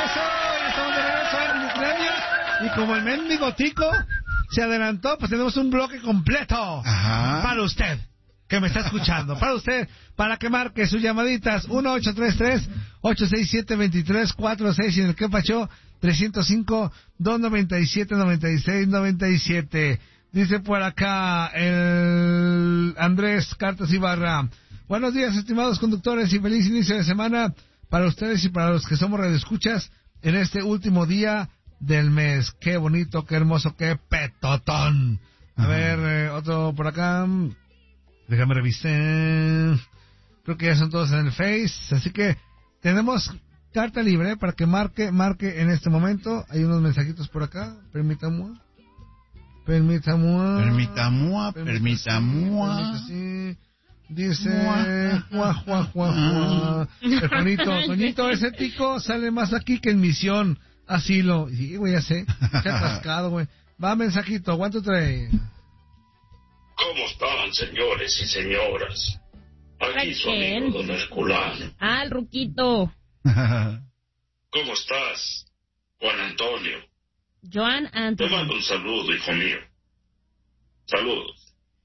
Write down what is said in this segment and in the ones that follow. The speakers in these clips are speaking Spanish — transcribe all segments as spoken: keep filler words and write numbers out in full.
Eso, ya estamos de regreso en Ucrania. Y como el mendigo tico se adelantó, pues tenemos un bloque completo. Ajá. Para usted, que me está escuchando. Para usted, para que marque sus llamaditas. uno ocho tres tres, ocho seis siete, dos tres cuatro seis y en el que pachó tres cero cinco, dos nueve siete, nueve seis nueve siete. Dice por acá el Andrés Cartas Ibarra. Buenos días, estimados conductores, y feliz inicio de semana para ustedes y para los que somos radioescuchas en este último día del mes. Qué bonito, qué hermoso, qué petotón. A Ajá. ver, eh, otro por acá. Déjame revisar. Creo que ya son todos en el Face. Así que tenemos carta libre para que marque, marque en este momento. Hay unos mensajitos por acá. Permítame. Permítame. Permítame. Permítame. Sí. Dice Juá, Juá, Juá, Juá. El Juanito, Toñito, ese tico sale más aquí que en Misión Asilo. Sí, güey, ya sé. Se ha atascado, güey. Va, mensajito, aguanta trae. ¿Cómo están, señores y señoras? Aquí su amigo Don Herculano. Ah, el Ruquito. ¿Cómo estás, Juan Antonio? Joan Antonio. Te mando un saludo, hijo mío. Saludos.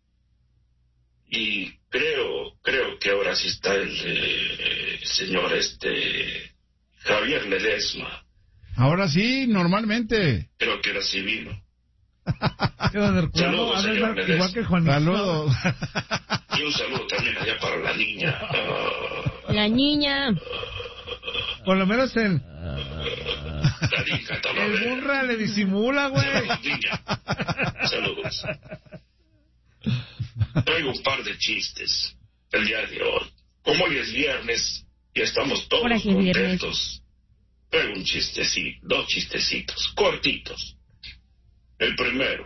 Y creo, creo que ahora sí está el eh, señor este Javier Ledesma. Ahora sí, normalmente. Creo que ahora sí vino. Saludos, señor Ledesma. Igual que Juanito. Saludos. Y un saludo también allá para la niña. Uh, la niña. Uh, Por lo menos el... La niña, el burra le disimula, güey. Niña. Saludos. Traigo un par de chistes el día de hoy. Como hoy es viernes y estamos todos contentos, traigo un chistecito, dos chistecitos, cortitos. El primero.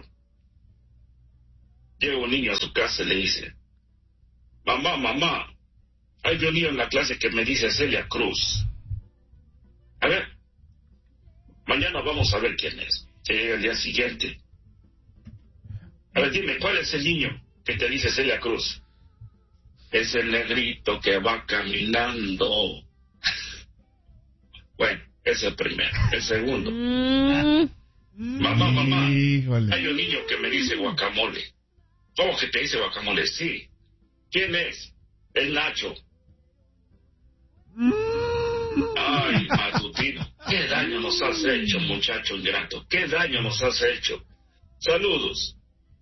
Llega un niño a su casa y le dice: mamá, mamá, hay un niño en la clase que me dice Celia Cruz. A ver, mañana vamos a ver quién es. Se llega el día siguiente. A ver, dime, ¿cuál es el niño que te dice Celia Cruz? Es el negrito que va caminando. Bueno, es el primero. El segundo. Mm. Mamá, mamá, Híjole. Hay un niño que me dice guacamole. ¿Cómo que te dice guacamole? Sí. ¿Quién es? El Nacho. Mm. Ay, matutino, qué daño nos has hecho, muchacho ingrato. Qué daño nos has hecho. Saludos.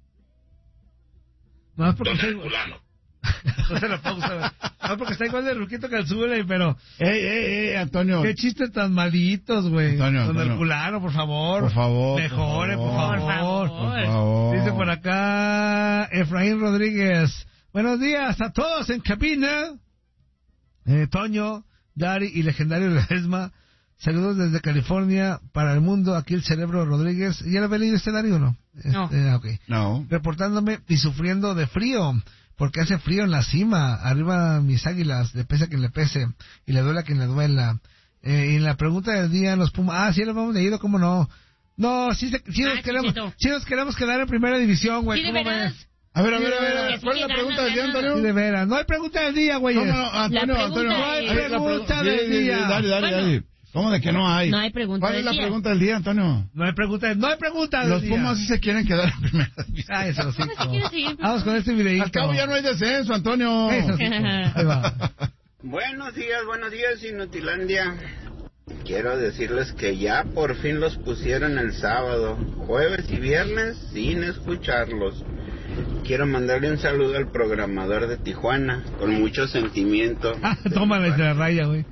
No, porque Don Herculano. No se la pausa. No, porque está igual de Ruquito que el Zule, pero... ¡Ey, ey, ey, Antonio! ¡Qué chistes tan malitos, güey! Antonio, Don Antonio. Herculano, por favor. Por favor. Mejore, por favor. Por favor. Por favor. Dice por acá Efraín Rodríguez. Buenos días a todos en cabina. Eh, Toño, Dari y legendario Ledesma. Saludos desde California para el mundo. Aquí el Cerebro Rodríguez. ¿Ya lo había leído este Dari o no? No. Este, okay. No. Reportándome y sufriendo de frío. Porque hace frío en la cima. Arriba mis águilas. Le pese a quien le pese. Y le duele a quien le duela. Eh, y en la pregunta del día, los Pumas. Ah, sí lo hemos leído, ¿cómo no? No, sí, se, sí, ah, nos, queremos, sí nos queremos quedar en primera división, güey. ¿Sí, de ¿Cómo veras? ves? A ver, a ver, a Sí, ver. ¿Cuál es la pregunta del día, Antonio? Sí, de veras. No hay pregunta del día, güey. No, no, Antonio, Antonio. No hay pregunta del día. Dale, dale, Bueno. dale. ¿Cómo de que no hay? No hay pregunta ¿Cuál del es la día? pregunta del día, Antonio? No hay pregunta, no hay pregunta del Los día. Pumas sí se quieren quedar en primera división. Ah, eso sí. ¿Cómo se quiere seguir? Vamos con este videíto. Al cabo ya no hay descenso, Antonio. Eso sí. Ahí va. Buenos días, buenos días, Inutilandia. Quiero decirles que ya por fin los pusieron el sábado, jueves y viernes sin escucharlos. Quiero mandarle un saludo al programador de Tijuana, con mucho sentimiento. Ah, tómale de la raya, güey.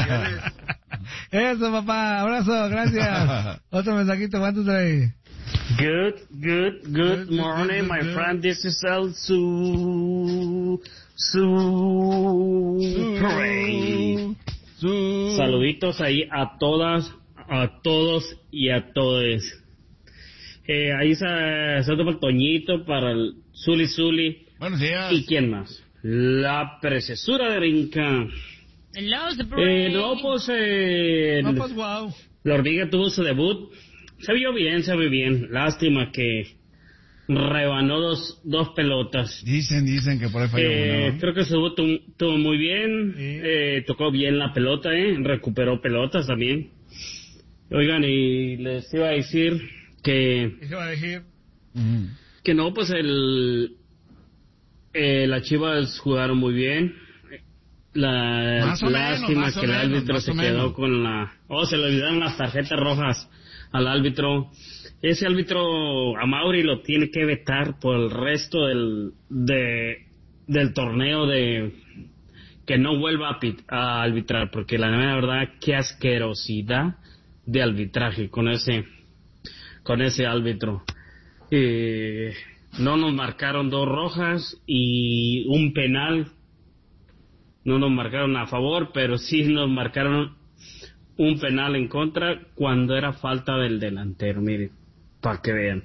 Eso, papá. Abrazo, gracias. Otro mensajito, ¿cuánto trae? Good, good, good morning, my friend. This is El Su... Su... Pray. Su... Saluditos ahí a todas, a todos y a todes. Eh, ahí se, se toma el Toñito para el Zuli Zuli. Buenos días. ¿Y quién más? La preciosura de Rinca. Eh, no, pues, eh, No, pues, wow. la hormiga tuvo su debut. Se vio bien, se vio bien. Lástima que rebanó dos, dos pelotas. Dicen, dicen que por ahí falló Eh, una, ¿no? creo que su debut tu- tuvo muy bien. Sí. Eh, tocó bien la pelota, eh. Recuperó pelotas también. Oigan, y les iba a decir que... ¿Qué iba a decir? Que no, pues el... Eh, las Chivas jugaron muy bien. La Más o lástima menos, más que o el menos, árbitro más se o quedó menos. con la... Oh, se le olvidaron las tarjetas rojas al árbitro. Ese árbitro a Mauri lo tiene que vetar por el resto del de, del torneo, de que no vuelva a, pit, a arbitrar, porque la verdad qué asquerosidad de arbitraje con ese con ese árbitro. Eh, no nos marcaron dos rojas y un penal. No nos marcaron a favor, pero sí nos marcaron un penal en contra cuando era falta del delantero, miren, para que vean.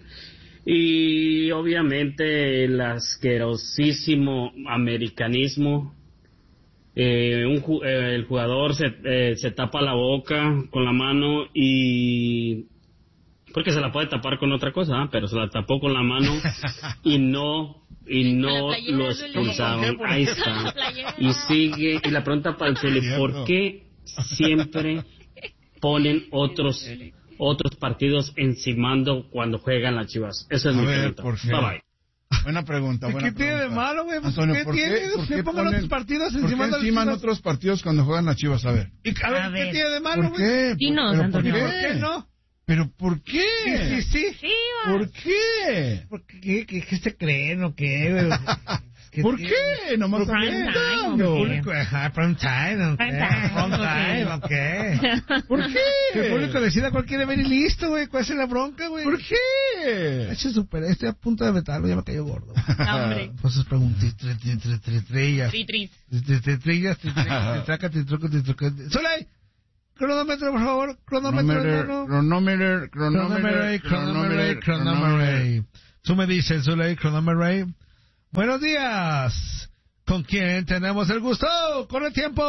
Y obviamente el asquerosísimo americanismo, eh, un, eh, el jugador se, eh, se tapa la boca con la mano y... porque se la puede tapar con otra cosa, ¿eh? Pero se la tapó con la mano y no... y no lo expulsaron. Ahí está. Y sigue, y la pregunta para el Felipe, ¿por qué siempre ponen otros otros partidos encimando cuando juegan las Chivas? Esa es A mi ver, pregunta. ¿por qué? Bye bye. Buena pregunta, buena ¿Qué tiene de pregunta. malo, güey? Pues, Antonio, ¿qué ¿por tiene? qué, por ¿Qué qué pongan ponen, otros partidos ¿por qué encima de las enciman Chivas? otros partidos cuando juegan las Chivas? A ver. Y, a ver, A ¿qué ver. tiene de malo, ¿Por güey? qué? Dinos, ¿Pero por Antonio. qué? ¿Por qué no? ¿Pero por qué? Sí, sí, sí. Sí, ¿Por qué? ¿Por qué? ¿Qué, qué, qué se creen o qué, güey? ¿Por qué? Nomás Prime también. time, ¿Qué ¿o qué? público? Ajá, prime time, ¿o qué? Prime time, Prime ¿o qué? time, ¿o qué? ¿Por qué? Que el público decida cuál quiere ver y listo, güey. ¿Cuál es la bronca, güey? ¿Por qué? Eche super, estoy a punto de vetarlo, ya me cayó gordo. Hombre. Pues es preguntitas, tre, tre, tre, tre, trellas. Tri, tris. Tre, tre, trellas, tre, tre, tre, traca, tre, truco, tre, truco. Soleil, cronómetro, por favor. Cronómetro, hermano. Cronómetro, Cronómetro, cronómetro, cronómetro, cronómetro. Tú me dices, Soleil, cronómetro. Buenos días. ¿Con quién tenemos el gusto? ¡Corre tiempo!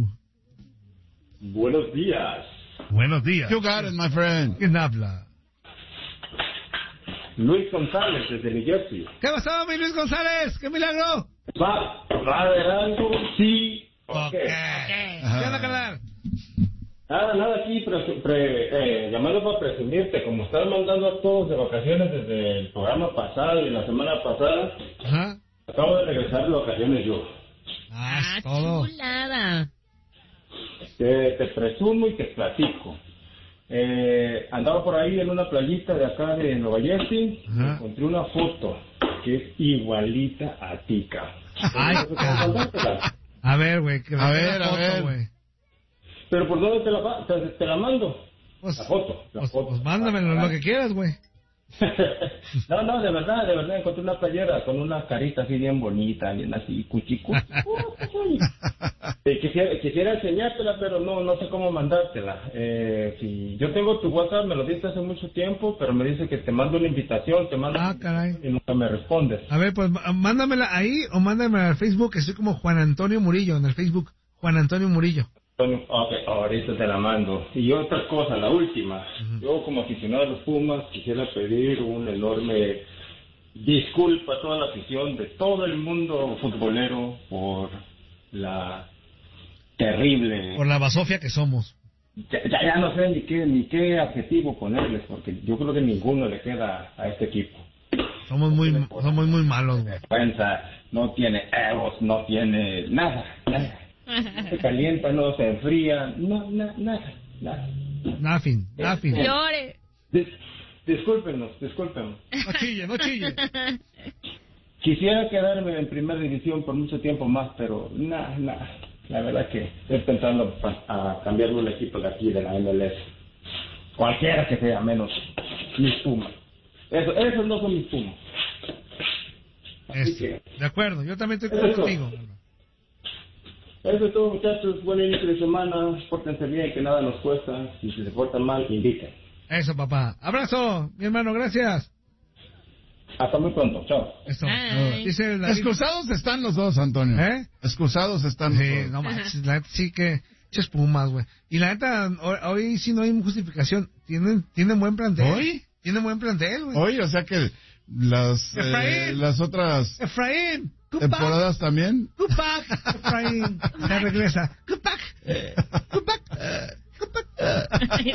Buenos días. Buenos días. You got it, my friend. ¿Quién habla? Luis González, desde New Jersey. ¿Qué pasó, mi Luis González? ¡Qué milagro! ¿Va, va a haber algo? Sí. Ok. Ok. ¿Qué onda, carnal? Nada, nada aquí, pre- pre- eh, llamando para presumirte, como estás mandando a todos de vacaciones desde el programa pasado y la semana pasada, Ajá. acabo de regresar de vacaciones yo. Ah, Ah, es todo. chulada. Te, te presumo y te platico. Eh, andaba por ahí en una playita de acá de Nueva Jersey, Ajá. encontré una foto que es igualita a ti, cabrón. Ay, Entonces, cabrón. mandártela. A ver, güey. que me A dé ver, la a foto, ver. güey. Pero ¿por dónde te la, va- te, te la mando? Pues, La foto, la pues, foto. pues mándamelo lo que quieras, güey. No, no, de verdad, de verdad, encontré una playera con una carita así bien bonita, bien así, cuchicu. Eh, quisiera, quisiera enseñártela, pero no no sé cómo mandártela. Eh, si yo tengo tu WhatsApp, me lo diste hace mucho tiempo, pero me dice que te mando una invitación, te mando Ah, caray. y nunca me respondes. A ver, pues má- mándamela ahí o mándamela al Facebook, que estoy como Juan Antonio Murillo en el Facebook. Juan Antonio Murillo. Antonio, ok, ahorita te la mando. Y otra cosa, la última. Yo como aficionado a los Pumas quisiera pedir un enorme disculpa a toda la afición de todo el mundo futbolero por la terrible... Por la basofia que somos. Ya, ya, ya no sé ni qué, ni qué adjetivo ponerles, porque yo creo que ninguno le queda a este equipo. Somos muy, somos muy malos, güey. Vergüenza, no tiene egos, no tiene nada, nada. Se calienta, no se enfría, no, na- nada, nada. Nothing, nothing. Llore. Dis- discúlpenos, discúlpenos. No chille, no chille. Quisiera quedarme en primera división por mucho tiempo más, pero nada, nada. La verdad que estoy pensando pa- a cambiarme un equipo de aquí, de la M L S. Cualquiera que sea, menos mis Pumas. Eso, esos no son mis Pumas. Así Este, que, de acuerdo, yo también estoy Eso. contigo. eso es todo, muchachos. Buen inicio de semana. Pórtense bien, que nada nos cuesta. Y si se portan mal, inviten. Eso, papá. Abrazo, mi hermano, gracias. Hasta muy pronto. Chao. Eso. Ay. Dice la Excusados están los dos, Antonio. ¿Eh? Excusados están los Sí, dos. no manches, la neta sí que ches Pumas, güey. Y la neta, hoy, hoy sí no hay justificación. Tienen, tienen buen plantel. ¿Hoy? Tienen buen plantel, güey. Oye, o sea que las, eh, Efraín. las otras Efraín, Kupak, temporadas también. Kupak, Efraín, se regresa. Kupak, Kupak, Kupak.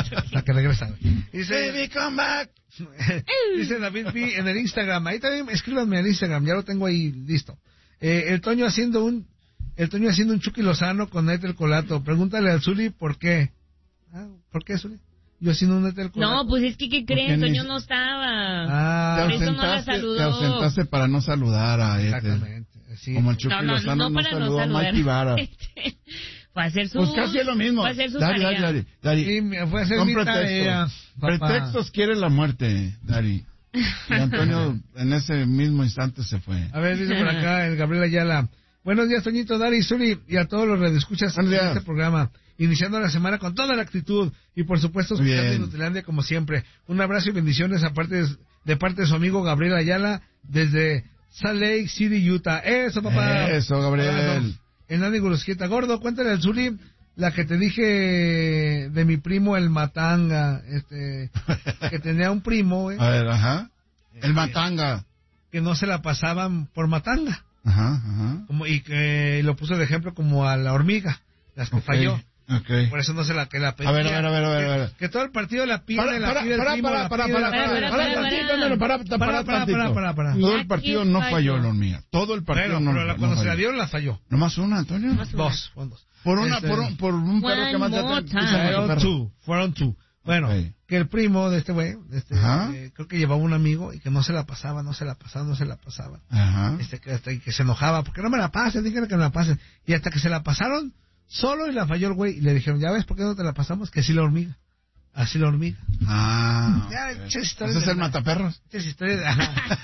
que regresa. Dice, Baby, come back. dice David P. en el Instagram. Ahí también escríbanme al Instagram, ya lo tengo ahí listo. Eh, el Toño haciendo un el Toño haciendo un Chucky Lozano con Netel Colato. Pregúntale al Zuli por qué. Ah, ¿por qué, Zuli? Yo haciendo un Netel Colato. No, pues es que, ¿qué creen? Toño no estaba. Ah, por eso no la te saludó. ausentaste para no saludar a Ethel. Exactamente. Sí. Como el Chucky No, no, Lozano no no, para no saludó a saludar. Mikey Vara. Este, fue a hacer su... Pues casi es lo mismo. Fue a hacer su Dari, tarea. Dari, Dari, Dari. Sí, me fue a hacer Son mi pretextos. tarea, papá. Pretextos quiere la muerte, Dari. Y Antonio en ese mismo instante se fue. A ver, dice por acá el Gabriel Ayala. Buenos días, Toñito, Dari, Zuli y a todos los radioescuchas de este programa. Iniciando la semana con toda la actitud y por supuesto escuchando Inutilandia como siempre. Un abrazo y bendiciones aparte de, de parte de su amigo Gabriel Ayala desde Salt Lake City, Utah. Eso, papá. Eso, Gabriel. Enani Gurusquieta. Gordo, cuéntale al Zuli la que te dije de mi primo el Matanga, este, que tenía un primo, eh, A ver, ajá. El Matanga. que no se la pasaban por Matanga. Ajá, ajá. Como, y que lo puso de ejemplo como a la hormiga, las que Ok, falló. ok. Por eso no se la que la pedía. A ver, a ver, a ver, a ver, a ver. Que, que todo el partido la pide, Para, la para, pide el para, primo, para, la para, pide, para, la para, pide. para, para, para, tantito, para. no, no, para, para, Para, para, tantito. para, para, para. Todo el Ya partido que no falló. falló la hormiga. Todo el partido Bueno, no, pero la, no cuando se falló. la dieron la falló. Nomás una, Antonio. Nomás una. Dos, fueron dos. Por una, Este, por un, por un perro One que más more te- time. usa mucho Fueron perro. two, fueron two. Bueno, Ok. que el primo de este güey, de este, Ajá. eh, creo que llevaba un amigo y que no se la pasaba, no se la pasaba, no se la pasaba. Ajá. Este, que, hasta que se enojaba, porque no me la pasen, díganle que me la pasen. Y hasta que se la pasaron, solo y la falló el güey. Y le dijeron, ya ves, ¿por qué no te la pasamos? Que sí la hormiga. Así la hormiga. Ah. Ya, ok. muchas historias ¿Ese es de- el mataperros? Muchas historias de...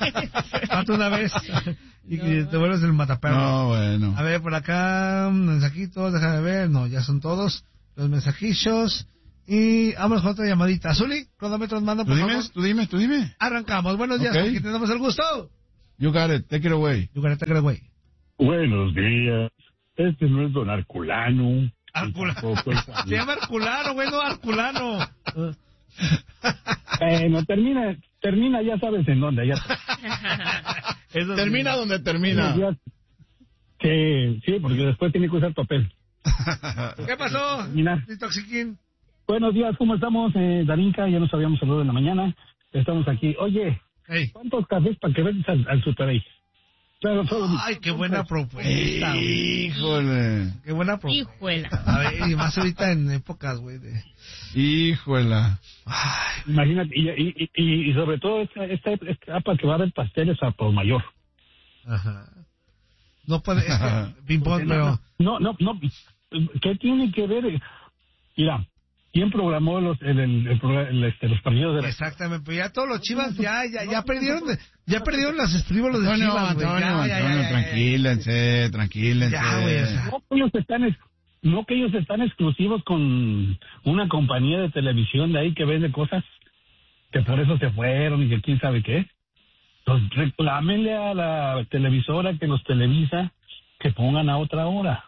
Mata una vez y que te vuelves el mataperro. No, bueno. A ver, por acá, mensajitos, déjame ver. No, ya son todos los mensajillos. Y vamos con otra llamadita. Zuli, cronómetros manda, Tú por dime, favor. tú dime, tú dime. Arrancamos. Buenos días, Ok. aquí tenemos el gusto. You got it, take it away. You gotta take it away. Buenos días. Este no es don Arculano. Arculano. Tampoco es- Se llama Arculano, güey, no Arculano. Bueno, termina, termina, ya sabes en dónde. Ya. Eso sí. Termina donde termina. Ya- Sí, sí, porque después tiene que usar papel. ¿Qué pasó? Mira. Toxiquín. Buenos días, ¿cómo estamos? Eh, Darinka, ya nos habíamos saludado en la mañana. Estamos aquí. Oye, Hey. ¿cuántos cafés para que vengas al, al Super ahí? Claro, solo- Ay, qué buena propuesta, güey. Híjole. Qué buena propuesta. Hijuela. A ver, y más ahorita en épocas, güey, de... Híjola. Ay, Imagínate, y, y, y, y sobre todo esta, esta etapa que va a haber pasteles a por mayor. ajá. No puede... Es que, ping-pong, pero... No, no, no. ¿Qué tiene que ver? Mira, ¿quién programó los, el, el, el programa- el, este, los partidos de la... Exactamente, pero ya todos los Chivas ya ya ya perdieron ya perdieron las estribos de Antonio, Chivas, güey. Antonio, Ya, ya, ya, Antonio, ya, ya. tranquílense, tranquílense. Ya, güey, o sea. No que ellos están, es- no que ellos están exclusivos con una compañía de televisión de ahí que vende cosas, que por eso se fueron y que quién sabe qué. Pues reclámenle a la televisora que los televisa que pongan a otra hora.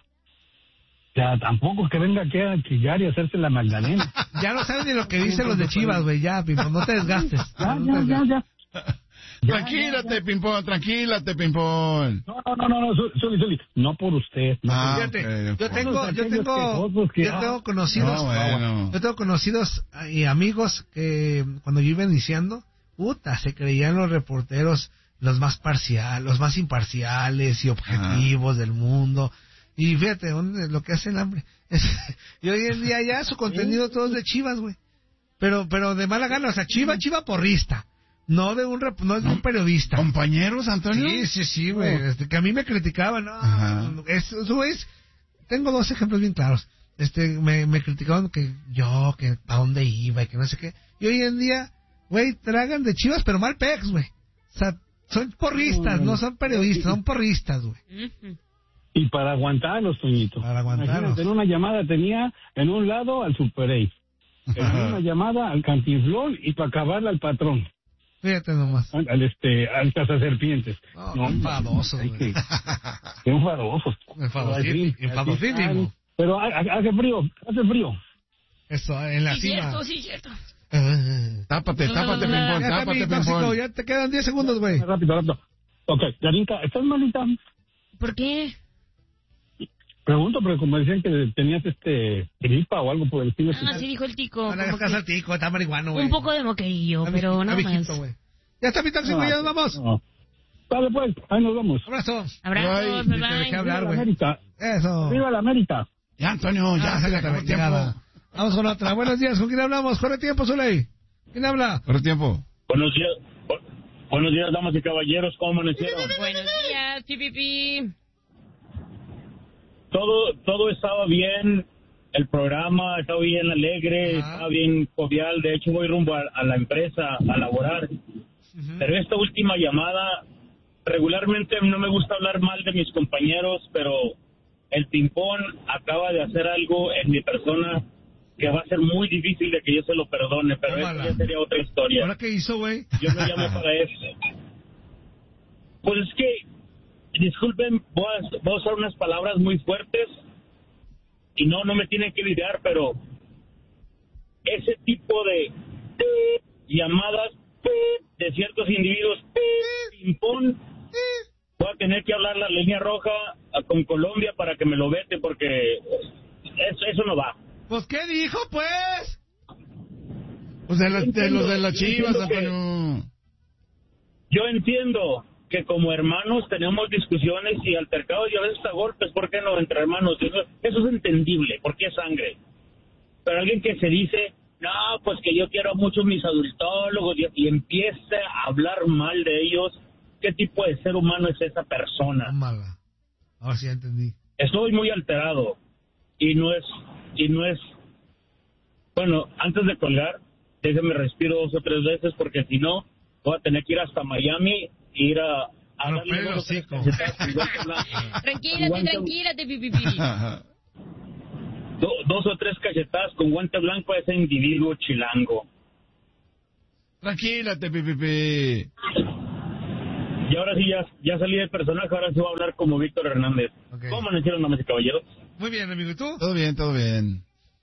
O sea, tampoco que venga aquí a chillar y hacerse la Magdalena. Ya no saben ni lo que dicen los de Chivas, güey, ya, Pipo, no te desgastes. Ya, No te ya, ya, desgastes. ya. Tranquílate, Pimpón, tranquilate, Pimpón. No, no, no, no, no, Zuli, Zuli, no por usted. No Ah, Fíjate, ok, ok. yo tengo, yo Aquellos tengo, quejosos que- yo tengo conocidos, No, bueno. yo tengo conocidos y amigos que cuando yo iba iniciando, puta, se creían los reporteros los más parciales, los más imparciales y objetivos del mundo. Y fíjate, ¿dónde- lo que hace el hambre. Es, y hoy en día ya su contenido todo es de Chivas, güey. Pero, pero de mala gana, o sea, Chiva, Chiva porrista. No de un, rep- no es de un periodista. ¿Compañeros, Antonio? Sí, sí, sí, güey. Este, que a mí me criticaban, no. Ajá. Eso, eso es. Tengo dos ejemplos bien claros. Este, me, me criticaban que yo, que a dónde iba y que no sé qué. Y hoy en día, güey, tragan de Chivas, pero mal pex, güey. O sea, son porristas, no son periodistas, son porristas, güey. Ujú. Y para aguantarlos, Toñito. Para aguantarlos. Imagínate, en una llamada tenía en un lado al Super Eight, en una llamada al Cantinflón y para acabarla al patrón, Fíjate nomás. al, al este, al cazaserpientes. No, No, enfadosos, hay güey. que- Qué enfadosos. Enfadosísimo, enfadosísimo. Pero ha- ha- hace frío, hace frío. Eso, en la Sí, cima. cierto, sí, cierto. Ah. Tápate, tápate, Pimpón, Ya, tápate, Capi, tóxico, Pimpón. ya te quedan diez segundos, güey. Rápido, rápido. Ok, Darinka, ¿estás malita? ¿Por qué? Pregunto, pero como decían que tenías este gripa o algo por el estilo. Ah, sí dijo el tico. No le hagas caso al tico, está marihuano, güey. Un poco de moquerillo, pero no más. Ya está mi tóxico, No, ya nos vamos. No. Vale, pues, ahí nos vamos. Abrazo. Abrazos, bye, bye. Viva hablar, la güey. América. Eso. Viva la América. Ya, Antonio, ya, Ah, se le sácate acabó la el tiempo. chingada. Vamos con otra. Buenos días, ¿con quién hablamos? Corre tiempo, Zuley. ¿Quién habla? Corre tiempo. Buenos días, bu- buenos días, damas y caballeros, ¿cómo amanecieron? Buenos días, pipipi. Todo, todo estaba bien, el programa estaba bien alegre, Ajá. estaba bien jovial, de hecho voy rumbo a, a la empresa a laborar, Uh-huh. pero esta última llamada, regularmente no me gusta hablar mal de mis compañeros, pero el Pimpón acaba de hacer algo en mi persona que va a ser muy difícil de que yo se lo perdone, pero eso Tómala. ya sería otra historia. ¿Ahora qué hizo, güey? Yo no llamo para eso. Pues es que, disculpen, voy a, voy a usar unas palabras muy fuertes y no, no me tienen que lidiar, pero ese tipo de llamadas de ciertos individuos, Pimpón, voy a tener que hablar la línea roja con Colombia para que me lo vete porque eso, eso no va. Pues, ¿qué dijo, pues? Pues de, la- de Entiendo, los de las yo Chivas, entiendo que- Antonio. Yo entiendo que como hermanos tenemos discusiones y altercados y a veces a golpes, ¿por qué no? Entre hermanos, eso, eso es entendible, porque es sangre. Pero alguien que se dice, no, pues que yo quiero mucho a mis adultólogos y, y empieza a hablar mal de ellos, ¿qué tipo de ser humano es esa persona? Tómala. Ahora sí ya entendí. Estoy muy alterado y no es, y no es, bueno, antes de colgar, déjeme respiro dos o tres veces porque si no, voy a tener que ir hasta Miami e ir a... a Pero darle pelo, dos o tres hocico. cachetadas con guante blanco. Tranquilate, Guante- tranquilate, pipipi. do- dos o tres cachetadas con guante blanco a ese individuo chilango. Tranquilate, pipipi. Y ahora sí, ya, ya salí del personaje, ahora sí voy a hablar como Víctor Hernández. Ok. ¿Cómo amanecieron, damas y caballeros? Muy bien, amigo. ¿Y tú? Todo bien, todo bien.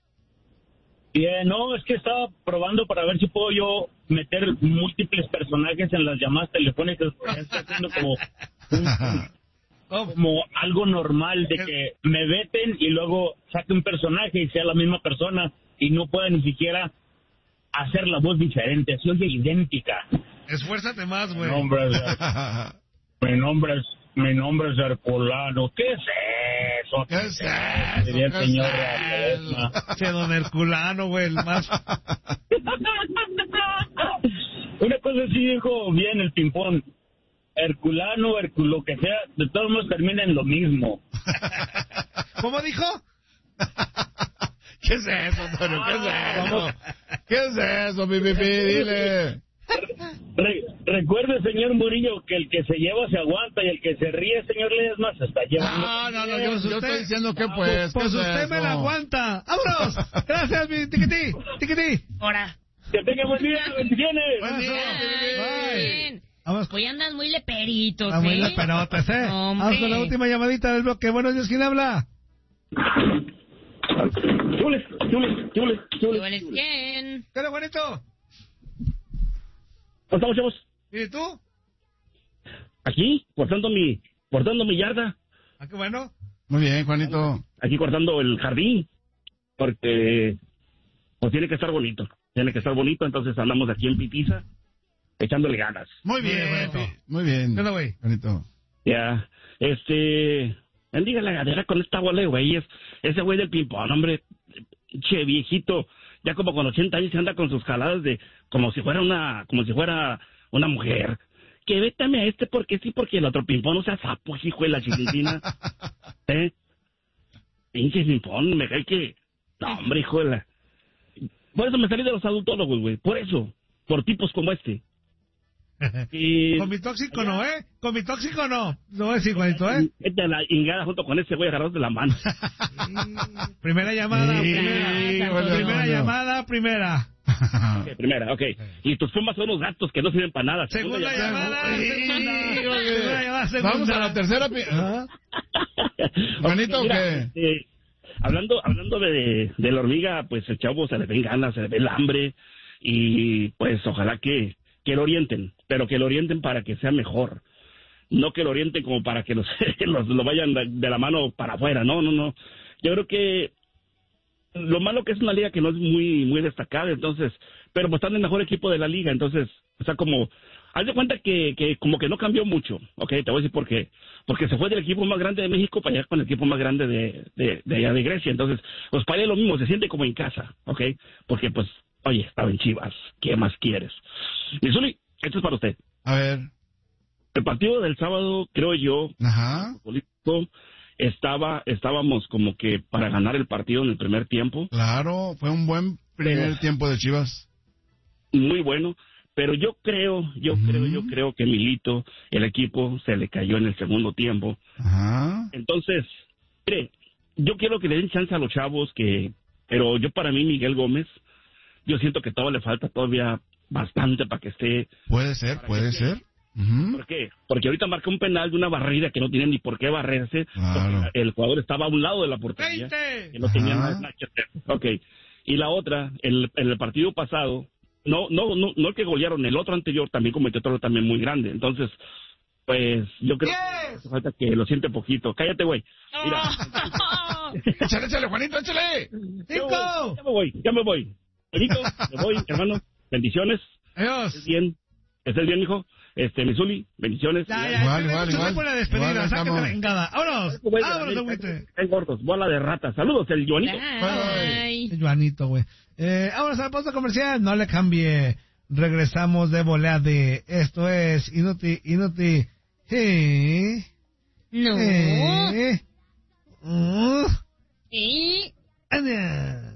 Bien, no, es que estaba probando para ver si puedo yo meter múltiples personajes en las llamadas telefónicas, porque estoy haciendo como, un- ¿Cómo? como algo normal de que me veten y luego saque un personaje y sea la misma persona y no pueda ni siquiera hacer la voz diferente, se oye idéntica. Esfuérzate más, Mi güey. nombre es, mi nombre es, mi nombre es Herculano. ¿Qué es eso? ¿Qué es eso? Diría el ¿Qué es señor eso? Ledesma. Che, don Herculano, güey, el más... Una cosa sí dijo bien el Pimpón. Herculano, Herculo, lo que sea, de todos modos termina en lo mismo. ¿Cómo dijo? ¿Qué es eso, Antonio? ¿Qué es eso? ¿Qué es eso, pipipi? Dile. Re- recuerde, señor Murillo, que el que se lleva se aguanta y el que se ríe, señor Ledesma, se está llevando. No, no, no, yo, Pues yo usted- estoy diciendo que pues, ¿qué Pues es usted me eso? la aguanta. ¡Vámonos! Gracias, mi tiquití. Tiquití. Ahora. Que tenga buen día, bendiciones. Buen día, pipipi. Bien. Vamos, Hoy andan muy leperitos, vamos ¿eh? las pelotas, ¿eh? Hombre. Vamos con la última llamadita del bloque. Buenos días, ¿quién habla? Chules, chules, chules, chules. Igual es quién. ¿Qué onda, Juanito? ¿Cómo estamos, chavos? ¿Y tú? Aquí, cortando mi, cortando mi yarda. Ah, qué bueno. Muy bien, Juanito. Aquí cortando el jardín. Porque, pues tiene que estar bonito. Tiene que estar bonito, entonces andamos aquí en Pitiza, echándole ganas. Muy Muy bien, bien, Juanito. muy bien. ¿Qué onda, güey? Juanito. Ya, este, bendiga la gadera con esta bola de güeyes. Ese güey del Pimpón, hombre, che, viejito, ya como con ochenta años se anda con sus jaladas de, como si fuera una, como si fuera una mujer. Que vétame a este porque sí, porque el otro Pimpón no sea sapo, hijo de la chiquitina. ¿Eh? Pinche Pimpón, me cae que, no, hombre, hijo de la... Por eso me salí de los adultólogos, güey, por eso, por tipos como este. Y... Con mi tóxico no, ¿eh? Con mi tóxico no. No voy a decir, Juanito, ¿eh? Vete a la ingada junto con ese güey agarrados de la mano. Primera llamada, Sí, primera. bueno, Primera bueno. llamada, primera. Ok, primera, ok. Y tus pumas son unos gatos que no sirven para nada. Segunda llamada. llamada, Sí, segunda. oye. Segunda llamada, segunda. Vamos a la tercera. pi- ¿Ah? Juanito, Ok, mira, ¿qué? este, hablando hablando de, de la hormiga, pues el chavo se le ven ganas, se le ve el hambre. Y pues ojalá que, que lo orienten, pero que lo orienten para que sea mejor. no que lo orienten como para que los, los lo vayan de, de la mano para afuera, no, no, no. Yo creo que lo malo que es una liga que no es muy muy destacada, entonces, pero pues están en el mejor equipo de la liga, entonces, o sea, como, haz de cuenta que, que como que no cambió mucho, ok, te voy a decir por qué, porque se fue del equipo más grande de México para allá con el equipo más grande de, de, de allá de Grecia, entonces, pues para él lo mismo, se siente como en casa, ok, porque pues, oye, estaba en Chivas, ¿qué más quieres? Y Zuli, esto es para usted. A ver. El partido del sábado, creo yo, Ajá. político, estaba, estábamos como que para ganar el partido en el primer tiempo. Claro, fue un buen primer Pero, tiempo de Chivas. Muy bueno, pero yo creo, yo uh-huh. creo, yo creo que Milito, el equipo se le cayó en el segundo tiempo. Ajá. Entonces, mire, yo quiero que le den chance a los chavos, que, pero yo para mí Miguel Gómez, yo siento que todavía le falta todavía bastante para que esté. Puede ser, puede ser. Uh-huh. ¿Por qué? Porque ahorita marca un penal de una barrida que no tiene ni por qué barrerse. Claro. El jugador estaba a un lado de la portería. Que no tenía nada. Ok. Y la otra, el, en el partido pasado, no, no, no, no el que golearon, el otro anterior también cometió otro también muy grande. Entonces, pues, yo creo yes. que hace falta que lo siente poquito. Cállate, güey. Mira. échale, échale, Juanito, échale. Nico. Ya me voy, ya me voy. Nico, me voy, hermano. Bendiciones. Adiós. ¿Estés bien? ¿Estás bien, hijo? Este, Misuli, bendiciones. Ya, ya, igual, igual, igual. Por la despedida, sáquete la engada. ¡Vámonos! ¡Vámonos, agüite! En cortos, bola de rata. Saludos, el Joanito. Bye. El Joanito, güey. Eh, vámonos a la pausa comercial. No le cambie. Regresamos de volea de... Esto es Inuti, Inuti... ¿Eh? No. ¿Eh? ¿Eh? ¿Eh?